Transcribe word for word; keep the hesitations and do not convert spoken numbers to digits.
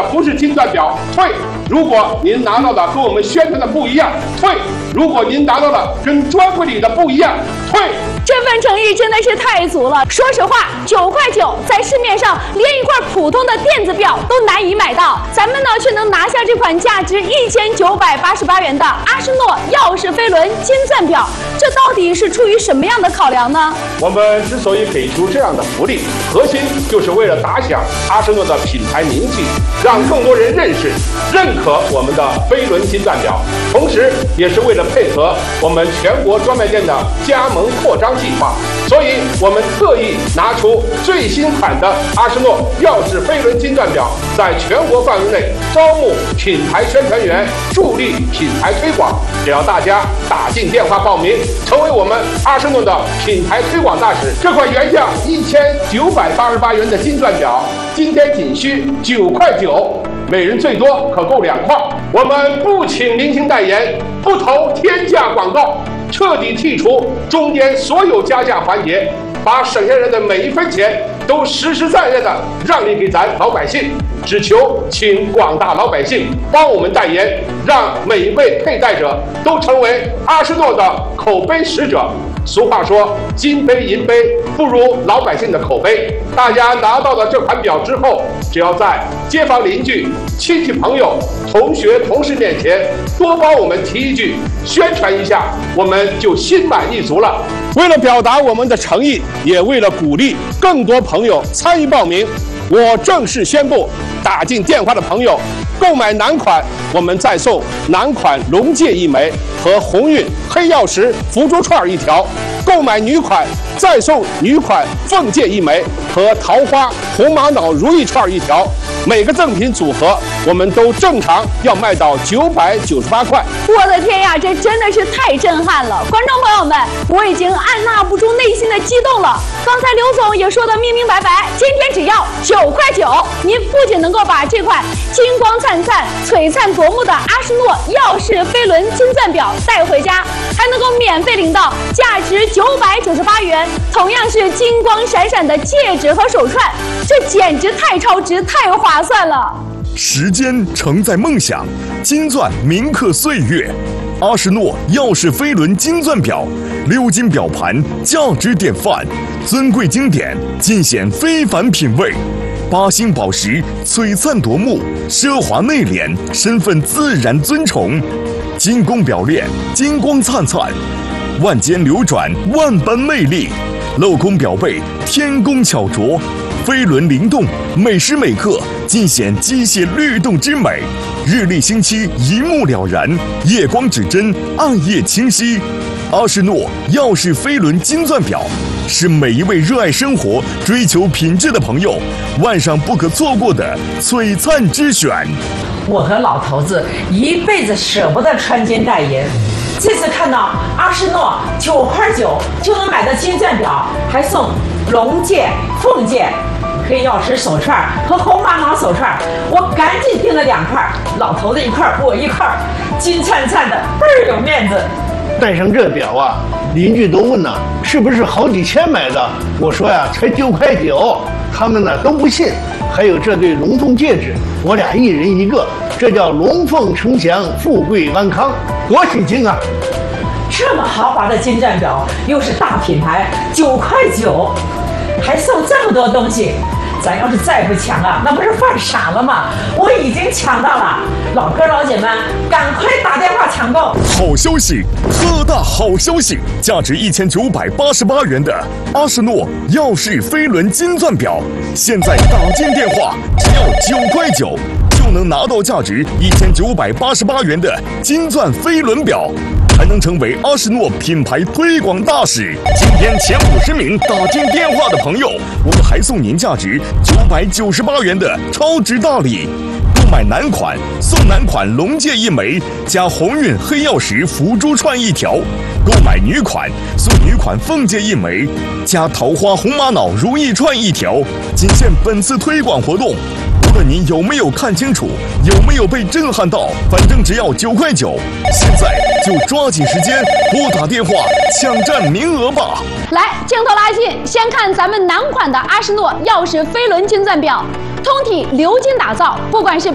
不是金钻表，退；如果您拿到的跟我们宣传的不一样，退；如果您拿到的跟专柜里的不一样，退。 这份诚意真的是太足了。说实话，九块九在市面上连一块普通的电子表都难以买到，咱们呢却能拿下这款价值一千九百八十八元的阿诗诺耀世飞轮金钻表，这到底是出于什么样的考量呢？ 我们之所以给出这样的福利，核心就是为了打响阿诗诺的品牌名气，让更多人认识、认可我们的飞轮金钻表，同时也是为了配合我们全国专卖店的加盟扩张计划，所以我们特意拿出最新款的阿诗诺耀世飞轮金钻表，在全国范围内招募品牌宣传员，助力品牌推广。只要大家打进电话报名，成为我们阿诗诺的品牌推广大使，这款原价一千九百八十八元的金钻表，今天仅需九块九，每人最多可购两块。我们不请明星代言，不投天价广告，彻底剔除中间所有加价环节，把省下来的每一分钱都实实在在的让利给咱老百姓。只求请广大老百姓帮我们代言，让每一位佩戴者都成为阿诗诺的口碑使者。俗话说，金杯银杯不如老百姓的口碑。大家拿到了这款表之后，只要在街坊邻居、亲戚朋友、同学同事面前多帮我们提一句，宣传一下，我们就心满意足了。为了表达我们的诚意，也为了鼓励更多朋友参与报名，我正式宣布，打进电话的朋友购买男款，我们再送男款龙戒一枚和鸿运黑曜石福珠串一条；购买女款，再送女款凤戒一枚和桃花红玛瑙如意串一条。每个赠品组合我们都正常要卖到九百九十八块。 我的天呀，这真的是太震撼了！观众朋友们，我已经按捺不住内心的激动了。刚才刘总也说的明明白白，今天只要九块九，您不仅能够把这款金光灿灿、璀璨夺目的阿诗诺耀世飞轮金钻表带回家，还能够免费领到价值九百九十八元，同样是金光闪闪的戒指和手串，这简直太超值、太划算了。 时间承载梦想，金钻铭刻岁月。阿诗诺耀世飞轮金钻表，鎏金表盘，价值典范，尊贵经典，尽显非凡品味。八星宝石，璀璨夺目，奢华内敛，身份自然尊崇。金工表链，金光灿灿，万间流转，万般魅力。镂空表背，天工巧琢，飞轮灵动，每时每刻尽显机械律动之美。日历星期一目了然，夜光指针，暗夜清晰。阿诗诺耀世飞轮金钻表是每一位热爱生活、追求品质的朋友晚上不可错过的璀璨之选。 我和老头子一辈子舍不得穿金戴银，这次看到阿诗诺九块九就能买到金钻表，还送龙戒、凤戒、黑曜石手串和红玛瑙手串，我赶紧订了两块，老头子一块，我一块，金灿灿的，倍儿有面子。 戴上这表啊，邻居都问呢、啊，是不是好几千买的？我说呀，才九块九，他们呢都不信。还有这对龙凤戒指，我俩一人一个，这叫龙凤呈祥，富贵安康，多喜庆啊！ 这么豪华的金钻表，又是大品牌，九块九，还送这么多东西。咱要是再不抢啊，那不是犯傻了吗？我已经抢到了，老哥老姐们，赶快打电话抢购！ 好消息，特大好消息！价值一千九百八十八元的阿诗诺耀世飞轮金钻表，现在打进电话只要九块九，就能拿到价值一千九百八十八元的金钻飞轮表。还能成为阿诗诺品牌推广大使。今天前五十名打进电话的朋友，我们还送您价值九百九十八元的超值大礼。购买男款送男款龙戒一枚，加鸿运黑曜石福珠串一条；购买女款送女款凤戒一枚，加桃花红玛瑙如意串一条。仅限本次推广活动。无论您有没有看清楚，有没有被震撼到，反正只要九块九，现在就抓紧时间拨打电话抢占名额吧！ 来，镜头拉近，先看咱们男款的阿诗诺耀世飞轮金钻表，通体鎏金打造，不管是